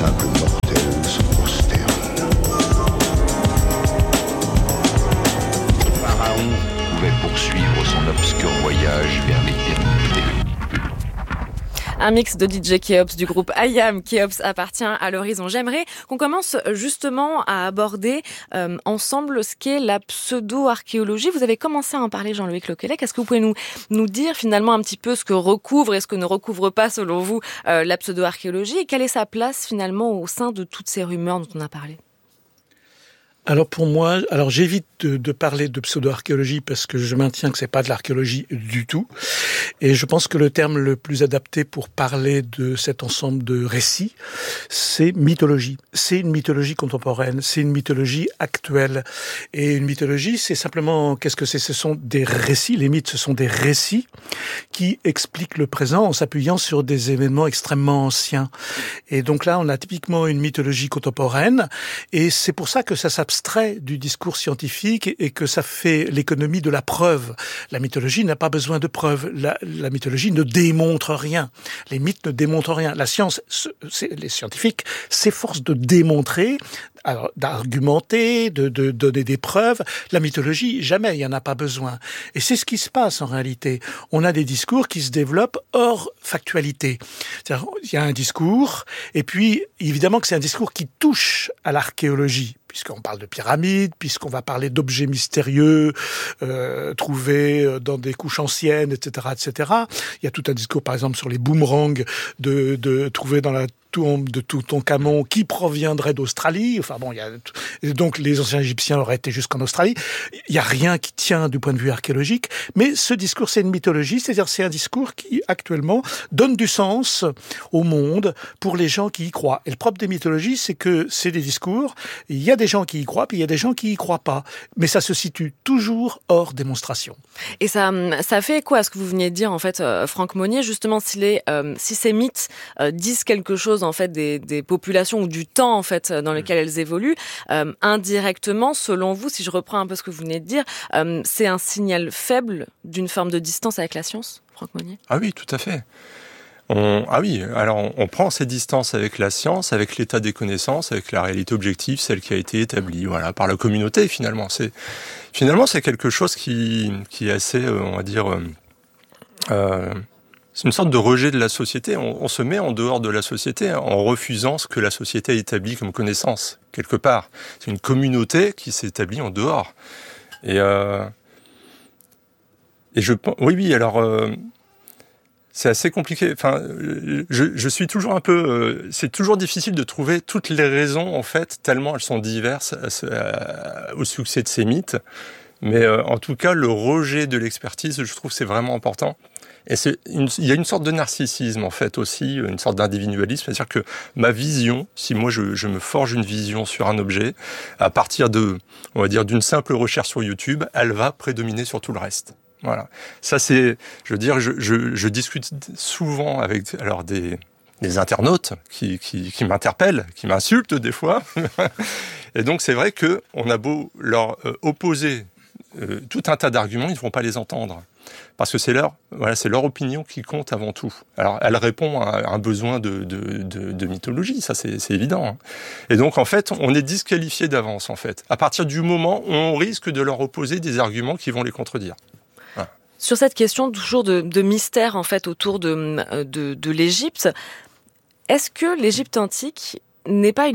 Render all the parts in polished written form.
simples mortels se prosternent. Le pharaon pouvait poursuivre son obscur voyage vers l'éternité. Un mix de DJ Keops du groupe IAM. Keops appartient à l'horizon. J'aimerais qu'on commence justement à aborder ensemble ce qu'est la pseudo-archéologie. Vous avez commencé à en parler, Jean-Loïc Lequelec. Est-ce que vous pouvez nous dire finalement un petit peu ce que recouvre et ce que ne recouvre pas, selon vous, la pseudo-archéologie, et quelle est sa place finalement au sein de toutes ces rumeurs dont on a parlé ? Alors pour moi, j'évite de parler de pseudo-archéologie parce que je maintiens que c'est pas de l'archéologie du tout. Et je pense que le terme le plus adapté pour parler de cet ensemble de récits, c'est mythologie. C'est une mythologie contemporaine, c'est une mythologie actuelle. Et une mythologie, c'est simplement, qu'est-ce que c'est ? Ce sont des récits, les mythes, ce sont des récits qui expliquent le présent en s'appuyant sur des événements extrêmement anciens. Et donc là, on a typiquement une mythologie contemporaine, et c'est pour ça que ça s'abstrait du discours scientifique et que ça fait l'économie de la preuve. La mythologie n'a pas besoin de preuves. La mythologie ne démontre rien. Les mythes ne démontrent rien. La science, les scientifiques s'efforcent de démontrer, alors d'argumenter, de donner des preuves. La mythologie, jamais, il n'y en a pas besoin. Et c'est ce qui se passe en réalité. On a des discours qui se développent hors factualité. C'est-à-dire, il y a un discours, et puis évidemment que c'est un discours qui touche à l'archéologie, puisqu'on parle de pyramides, puisqu'on va parler d'objets mystérieux trouvés dans des couches anciennes, etc., etc. Il y a tout un discours, par exemple, sur les boomerangs trouvés dans la tombe de Toutankhamon qui proviendrait d'Australie. Enfin bon, donc les anciens Égyptiens auraient été jusqu'en Australie. Il y a rien qui tient du point de vue archéologique, mais ce discours, c'est une mythologie, c'est-à-dire c'est un discours qui actuellement donne du sens au monde pour les gens qui y croient. Et le propre des mythologies, c'est que c'est des discours. Il y a des gens qui y croient, puis il y a des gens qui y croient pas, mais ça se situe toujours hors démonstration. Et ça fait quoi à ce que vous veniez de dire en fait, Franck Monnier, justement, si ces mythes disent quelque chose en fait des populations ou du temps en fait dans lequel elles évoluent, indirectement, selon vous, si je reprends un peu ce que vous venez de dire, c'est un signal faible d'une forme de distance avec la science, Franck Monnier ? Ah oui, tout à fait. On prend ces distances avec la science, avec l'état des connaissances, avec la réalité objective, celle qui a été établie, voilà, par la communauté finalement. C'est quelque chose qui est assez, on va dire, c'est une sorte de rejet de la société. On se met en dehors de la société en refusant ce que la société a établi comme connaissance, quelque part. C'est une communauté qui s'est établie en dehors. C'est assez compliqué. Enfin, je suis toujours un peu. C'est toujours difficile de trouver toutes les raisons, en fait, tellement elles sont diverses au succès de ces mythes. Mais en tout cas, le rejet de l'expertise, je trouve, c'est vraiment important. Et il y a une sorte de narcissisme, en fait, aussi, une sorte d'individualisme. C'est-à-dire que ma vision, si moi je me forge une vision sur un objet, à partir on va dire, d'une simple recherche sur YouTube, elle va prédominer sur tout le reste. Voilà. Ça, c'est, je veux dire, je discute souvent avec, des internautes qui m'interpellent, qui m'insultent des fois. Et donc, c'est vrai que on a beau leur opposer tout un tas d'arguments, ils ne vont pas les entendre. Parce que c'est leur opinion qui compte avant tout. Alors, elle répond à un besoin de mythologie, ça c'est évident. Hein. Et donc, en fait, on est disqualifié d'avance, en fait. À partir du moment où on risque de leur opposer des arguments qui vont les contredire. Sur cette question toujours de mystère en fait autour de l'Égypte, est-ce que l'Égypte antique n'est pas une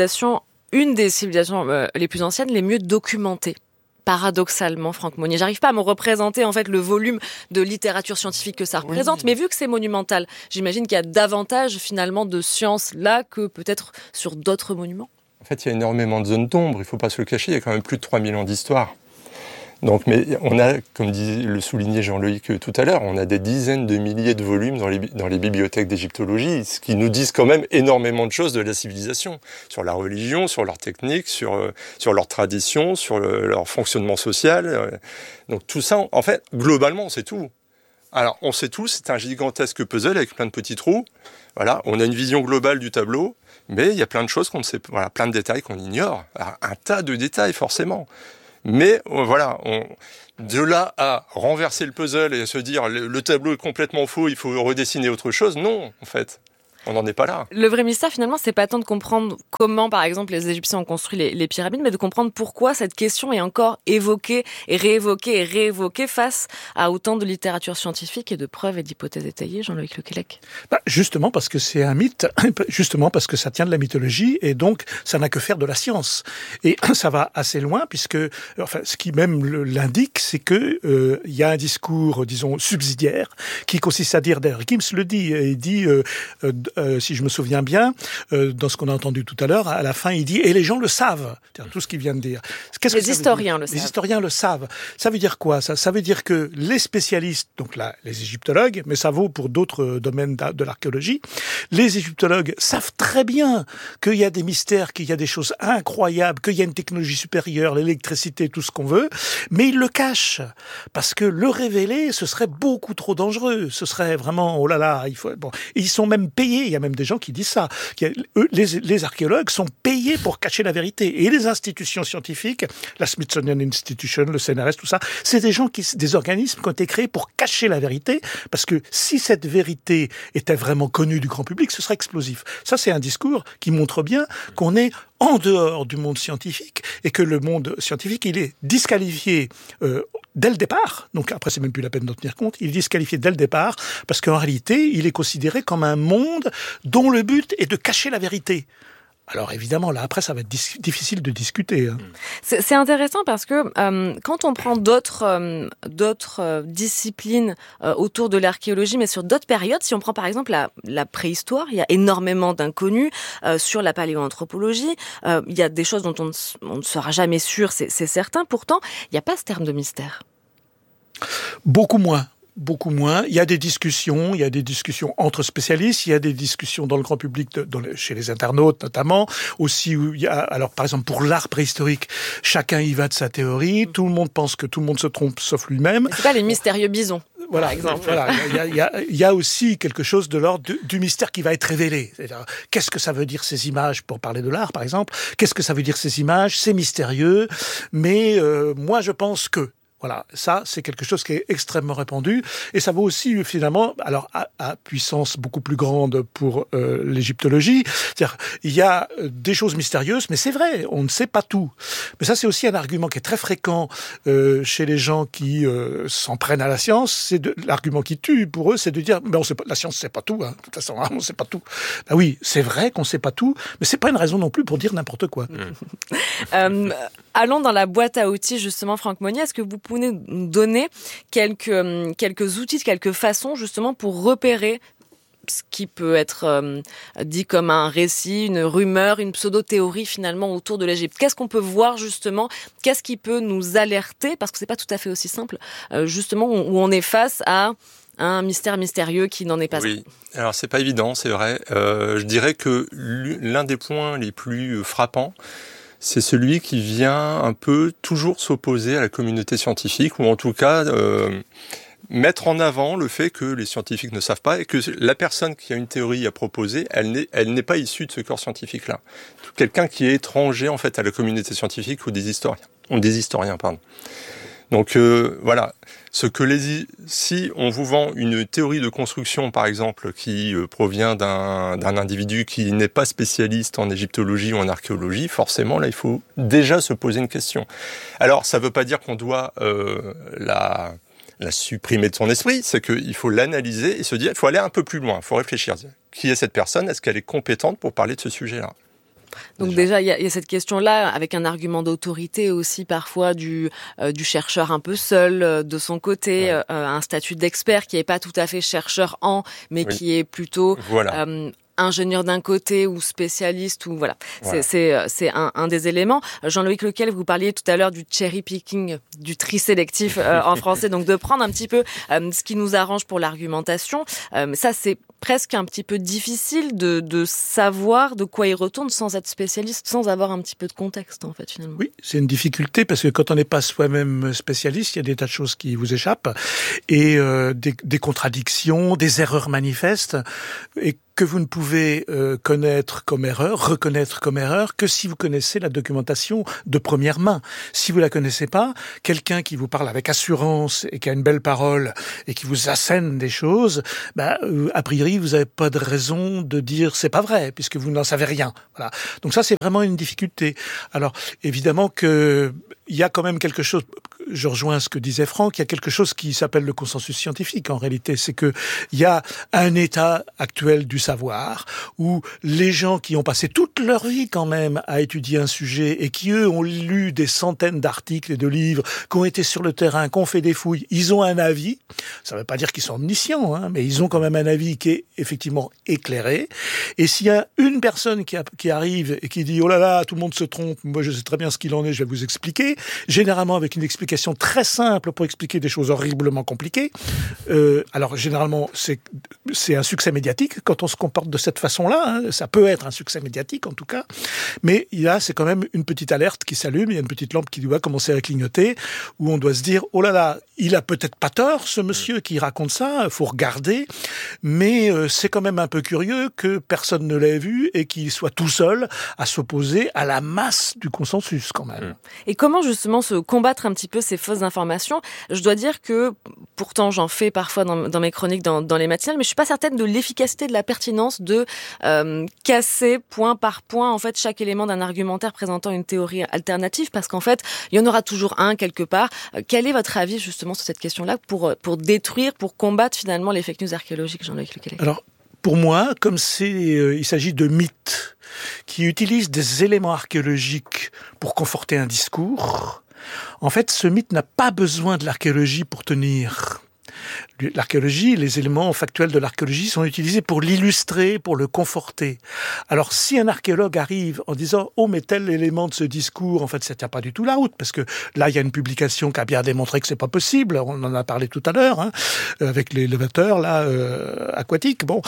des civilisations les plus anciennes, les mieux documentées ? Paradoxalement, Franck Monnier, j'arrive pas à me représenter en fait le volume de littérature scientifique que ça représente, mais vu que c'est monumental, j'imagine qu'il y a davantage finalement de science là que peut-être sur d'autres monuments. En fait, il y a énormément de zones d'ombre, il faut pas se le cacher, il y a quand même plus de 3000 ans d'histoire. Donc, mais on a, comme le soulignait Jean-Loïc tout à l'heure, on a des dizaines de milliers de volumes dans les bibliothèques d'égyptologie, ce qui nous disent quand même énormément de choses de la civilisation, sur la religion, sur leur technique, sur leurs traditions, sur leur fonctionnement social. Donc tout ça, en fait, globalement, on sait tout. Alors, on sait tout, c'est un gigantesque puzzle avec plein de petits trous. Voilà, on a une vision globale du tableau, mais il y a plein de choses qu'on ne sait pas, voilà, plein de détails qu'on ignore. Alors, un tas de détails, forcément. Mais voilà, de là à renverser le puzzle et à se dire le tableau est complètement faux, il faut redessiner autre chose, non, en fait. On n'en est pas là. Le vrai mystère, finalement, c'est pas tant de comprendre comment, par exemple, les Égyptiens ont construit les pyramides, mais de comprendre pourquoi cette question est encore évoquée et réévoquée face à autant de littérature scientifique et de preuves et d'hypothèses étayées. Jean-Loïc Lequelec. Justement parce que c'est un mythe, justement parce que ça tient de la mythologie, et donc ça n'a que faire de la science. Et ça va assez loin, puisque, enfin, ce qui même l'indique, c'est que il y a un discours, disons, subsidiaire, qui consiste à dire, d'ailleurs, Gims le dit, il dit, si je me souviens bien, dans ce qu'on a entendu tout à l'heure, à la fin, il dit, et les gens le savent, c'est-à-dire tout ce qu'il vient de dire. Les historiens le savent. Les historiens le savent. Ça veut dire quoi, ça? Ça veut dire que les spécialistes, donc là, les égyptologues, mais ça vaut pour d'autres domaines de l'archéologie, les égyptologues savent très bien qu'il y a des mystères, qu'il y a des choses incroyables, qu'il y a une technologie supérieure, l'électricité, tout ce qu'on veut, mais ils le cachent. Parce que le révéler, ce serait beaucoup trop dangereux. Ce serait vraiment, oh là là, il faut, bon. Et ils sont même payés, il y a même des gens qui disent ça. Les archéologues sont payés pour cacher la vérité. Et les institutions scientifiques, la Smithsonian Institution, le CNRS, tout ça, c'est des organismes qui ont été créés pour cacher la vérité, parce que si cette vérité était vraiment connue du grand public, ce serait explosif. Ça, c'est un discours qui montre bien qu'on est en dehors du monde scientifique, et que le monde scientifique, il est disqualifié dès le départ. Donc après, c'est même plus la peine d'en tenir compte. Il est disqualifié dès le départ, parce qu'en réalité, il est considéré comme un monde dont le but est de cacher la vérité. Alors évidemment, là, après, ça va être difficile de discuter. Hein. C'est intéressant parce que quand on prend d'autres disciplines autour de l'archéologie, mais sur d'autres périodes, si on prend par exemple la préhistoire, il y a énormément d'inconnus sur la paléoanthropologie. Il y a des choses dont on ne sera jamais sûr, c'est certain. Pourtant, il n'y a pas ce terme de mystère. Beaucoup moins. Il y a des discussions entre spécialistes, il y a des discussions dans le grand public, chez les internautes notamment, aussi où il y a, alors par exemple pour l'art préhistorique, chacun y va de sa théorie, tout le monde pense que tout le monde se trompe sauf lui-même. C'est pas les mystérieux bisons. Voilà, exemple. Voilà, il y a aussi quelque chose de l'ordre du mystère qui va être révélé. C'est-à-dire, qu'est-ce que ça veut dire ces images, pour parler de l'art par exemple? Qu'est-ce que ça veut dire ces images? C'est mystérieux, mais moi je pense que. Voilà, ça, c'est quelque chose qui est extrêmement répandu, et ça vaut aussi, finalement, alors à puissance beaucoup plus grande pour l'égyptologie. C'est-à-dire, il y a des choses mystérieuses, mais c'est vrai, on ne sait pas tout. Mais ça, c'est aussi un argument qui est très fréquent chez les gens qui s'en prennent à la science. C'est l'argument qui tue pour eux, c'est de dire, mais on sait pas, la science sait pas tout. Hein. De toute façon, on sait pas tout. Ben oui, c'est vrai qu'on sait pas tout, mais c'est pas une raison non plus pour dire n'importe quoi. Allons dans la boîte à outils, justement, Franck Monnier. Est-ce que vous pouvez nous donner quelques outils, quelques façons, justement, pour repérer ce qui peut être dit comme un récit, une rumeur, une pseudo-théorie, finalement, autour de l'Égypte? Qu'est-ce qu'on peut voir, justement? Qu'est-ce qui peut nous alerter? Parce que c'est pas tout à fait aussi simple, justement, où on est face à un mystère mystérieux qui n'en est pas. Oui, alors c'est pas évident, c'est vrai. Je dirais que l'un des points les plus frappants, c'est celui qui vient un peu toujours s'opposer à la communauté scientifique, ou en tout cas mettre en avant le fait que les scientifiques ne savent pas, et que la personne qui a une théorie à proposer, elle n'est pas issue de ce corps scientifique-là. Quelqu'un qui est étranger en fait à la communauté scientifique ou des historiens, pardon. Donc voilà, si on vous vend une théorie de construction, par exemple, qui provient d'un individu qui n'est pas spécialiste en égyptologie ou en archéologie, forcément, là, il faut déjà se poser une question. Alors, ça ne veut pas dire qu'on doit la supprimer de son esprit, c'est qu'il faut l'analyser et se dire, il faut aller un peu plus loin, il faut réfléchir. Qui est cette personne? Est-ce qu'elle est compétente pour parler de ce sujet-là? Donc déjà, il y a cette question-là, avec un argument d'autorité aussi, parfois du chercheur un peu seul, de son côté, ouais. Un statut d'expert qui est pas tout à fait chercheur mais oui. Qui est plutôt voilà. Ingénieur d'un côté ou spécialiste, ou voilà. C'est un des éléments. Jean-Loïc Lequelec, vous parliez tout à l'heure du cherry picking, du tri sélectif en français, donc de prendre un petit peu ce qui nous arrange pour l'argumentation. Ça, c'est presque un petit peu difficile de savoir de quoi il retourne sans être spécialiste, sans avoir un petit peu de contexte, en fait, finalement. Oui, c'est une difficulté, parce que quand on n'est pas soi-même spécialiste, il y a des tas de choses qui vous échappent, et des contradictions, des erreurs manifestes, et que vous ne pouvez reconnaître comme erreur, que si vous connaissez la documentation de première main. Si vous la connaissez pas, quelqu'un qui vous parle avec assurance et qui a une belle parole et qui vous assène des choses, a priori, priori, vous n'avez pas de raison de dire c'est pas vrai, puisque vous n'en savez rien. Voilà. Donc ça, c'est vraiment une difficulté. Alors, évidemment que il y a quand même quelque chose, je rejoins ce que disait Franck, il y a quelque chose qui s'appelle le consensus scientifique en réalité, c'est que il y a un état actuel du savoir où les gens qui ont passé toute leur vie quand même à étudier un sujet et qui eux ont lu des centaines d'articles et de livres, qui ont été sur le terrain, qui ont fait des fouilles, ils ont un avis, ça ne veut pas dire qu'ils sont omniscients, hein, mais ils ont quand même un avis qui est effectivement éclairé, et s'il y a une personne qui arrive et qui dit « Oh là là, tout le monde se trompe, moi je sais très bien ce qu'il en est, je vais vous expliquer », généralement avec une explication très simple pour expliquer des choses horriblement compliquées. Alors généralement c'est un succès médiatique quand on se comporte de cette façon-là. Hein. Ça peut être un succès médiatique en tout cas, mais là c'est quand même une petite alerte qui s'allume, il y a une petite lampe qui doit commencer à clignoter, où on doit se dire oh là là, il a peut-être pas tort ce monsieur qui raconte ça, faut regarder, mais c'est quand même un peu curieux que personne ne l'ait vu et qu'il soit tout seul à s'opposer à la masse du consensus quand même. Et comment justement se combattre un petit peu ces fausses informations? Je dois dire que, pourtant j'en fais parfois dans mes chroniques, dans les matinales, mais je suis pas certaine de l'efficacité, de la pertinence de casser point par point en fait chaque élément d'un argumentaire présentant une théorie alternative, parce qu'en fait il y en aura toujours un quelque part. Quel est votre avis justement sur cette question-là pour détruire, pour combattre finalement les fake news archéologiques, Jean-Loïc Lequelec? Alors, pour moi, comme il s'agit de mythes qui utilisent des éléments archéologiques pour conforter un discours, en fait, ce mythe n'a pas besoin de l'archéologie pour tenir. L'archéologie, les éléments factuels de l'archéologie sont utilisés pour l'illustrer, pour le conforter. Alors, si un archéologue arrive en disant « Oh, mais tel élément de ce discours, en fait, ça tient pas du tout la route », parce que là, il y a une publication qui a bien démontré que c'est pas possible, on en a parlé tout à l'heure, hein, avec les lévateurs, là, aquatiques, bon,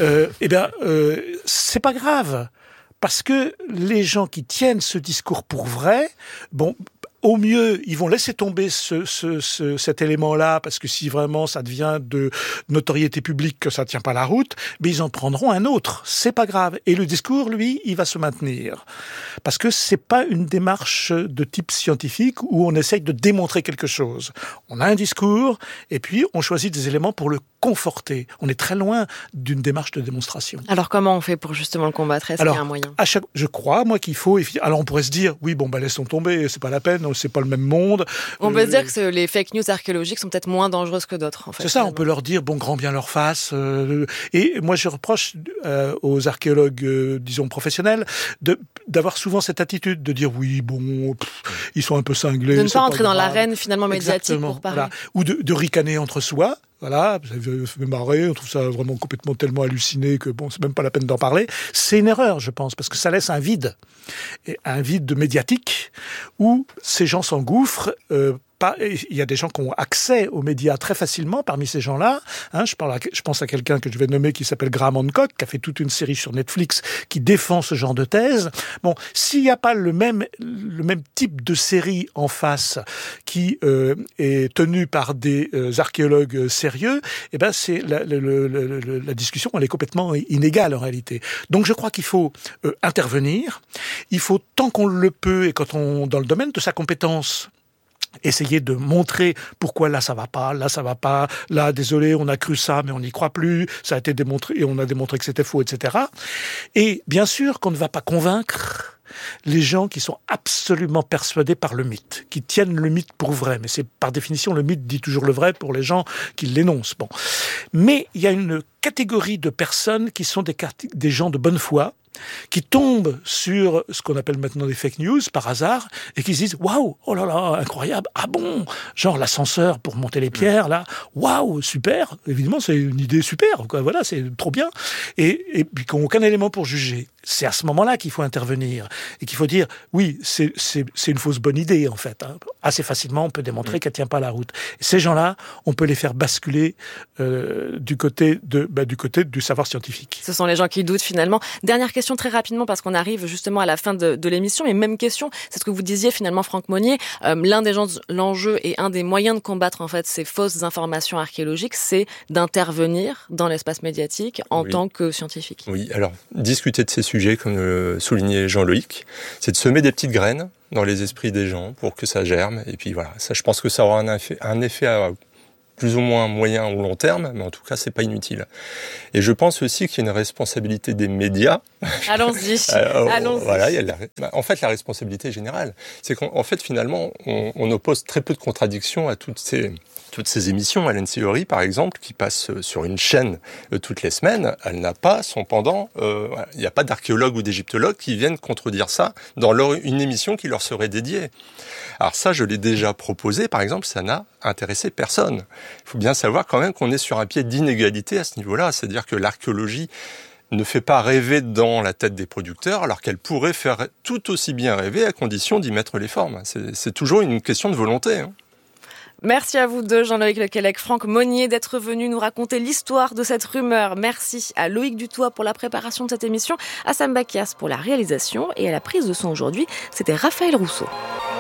c'est pas grave. Parce que les gens qui tiennent ce discours pour vrai, bon, au mieux, ils vont laisser tomber cet élément-là, parce que si vraiment ça devient de notoriété publique que ça tient pas la route, mais ils en prendront un autre. C'est pas grave. Et le discours, lui, il va se maintenir. Parce que c'est pas une démarche de type scientifique où on essaye de démontrer quelque chose. On a un discours, et puis on choisit des éléments pour le conforter. On est très loin d'une démarche de démonstration. Alors comment on fait pour justement le combattre? Est-ce qu'il y a un moyen? Je crois, moi, qu'il faut... Alors on pourrait se dire, oui, bon, laissons tomber, c'est pas la peine, c'est pas le même monde. On peut se dire que les fake news archéologiques sont peut-être moins dangereuses que d'autres, en fait. C'est ça, on peut leur dire, bon, grand bien leur face. Et moi, je reproche aux archéologues, disons, professionnels, d'avoir souvent cette attitude de dire, oui, bon, ils sont un peu cinglés. De ne pas entrer dans l'arène, finalement, médiatique pour parler. Voilà. Ou de ricaner entre soi. Voilà, ça fait marrer, on trouve ça vraiment complètement tellement halluciné que bon, c'est même pas la peine d'en parler. C'est une erreur, je pense, parce que ça laisse un vide médiatique où ces gens s'engouffrent. Il y a des gens qui ont accès aux médias très facilement parmi ces gens-là. Hein, je pense à quelqu'un que je vais nommer qui s'appelle Graham Hancock, qui a fait toute une série sur Netflix qui défend ce genre de thèse. Bon, s'il n'y a pas le même type de série en face qui est tenue par des archéologues sérieux, eh ben c'est la discussion, elle est complètement inégale en réalité. Donc je crois qu'il faut intervenir. Il faut, tant qu'on le peut et quand on dans le domaine de sa compétence, essayer de montrer pourquoi là ça va pas, là désolé on a cru ça mais on n'y croit plus, ça a été démontré et on a démontré que c'était faux, etc. Et bien sûr qu'on ne va pas convaincre les gens qui sont absolument persuadés par le mythe, qui tiennent le mythe pour vrai, mais c'est par définition le mythe dit toujours le vrai pour les gens qui l'énoncent. Bon, mais il y a une catégorie de personnes qui sont des gens de bonne foi, qui tombent sur ce qu'on appelle maintenant des fake news par hasard et qui se disent waouh, oh là là, incroyable, ah bon, genre l'ascenseur pour monter les pierres là, waouh, super, évidemment c'est une idée super, quoi, voilà, c'est trop bien, et puis qu'on n'a aucun élément pour juger. C'est à ce moment-là qu'il faut intervenir et qu'il faut dire oui, c'est une fausse bonne idée en fait. Hein. Assez facilement, on peut démontrer qu'elle tient pas la route. Et ces gens-là, on peut les faire basculer du côté du savoir scientifique. Ce sont les gens qui doutent finalement. Dernière question très rapidement parce qu'on arrive justement à la fin de l'émission, mais même question, c'est ce que vous disiez finalement, Franck Monnier. L'enjeu et un des moyens de combattre en fait ces fausses informations archéologiques, c'est d'intervenir dans l'espace médiatique en tant que scientifique. Oui, alors discuter de ces sujets, comme soulignait Jean-Loïc, c'est de semer des petites graines dans les esprits des gens pour que ça germe. Et puis voilà, ça, je pense que ça aura un effet plus ou moins moyen ou long terme, mais en tout cas, c'est pas inutile. Et je pense aussi qu'il y a une responsabilité des médias. Allons-y. Allons-y. Voilà, en fait, la responsabilité générale, c'est qu'en fait, finalement, on oppose très peu de contradictions à toutes ces émissions. Ellen Theory, par exemple, qui passe sur une chaîne toutes les semaines, elle n'a pas son pendant. Il n'y a pas d'archéologues ou d'égyptologues qui viennent contredire ça dans une émission qui leur serait dédiée. Alors ça, je l'ai déjà proposé, par exemple, ça n'a intéressé personne. Il faut bien savoir quand même qu'on est sur un pied d'inégalité à ce niveau-là, c'est-à-dire que l'archéologie ne fait pas rêver dans la tête des producteurs, alors qu'elle pourrait faire tout aussi bien rêver à condition d'y mettre les formes. C'est toujours une question de volonté, hein. Merci à vous deux, Jean-Loïc Lequelec, Franck Monnier, d'être venus nous raconter l'histoire de cette rumeur. Merci à Loïc Dutoit pour la préparation de cette émission, à Sam Bakias pour la réalisation et à la prise de son aujourd'hui, c'était Raphaël Rousseau.